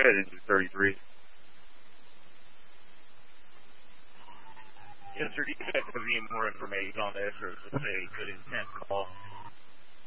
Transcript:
ahead, engine 33. Yes, sir. Do you guys have any more information on this, or is this a good intent call?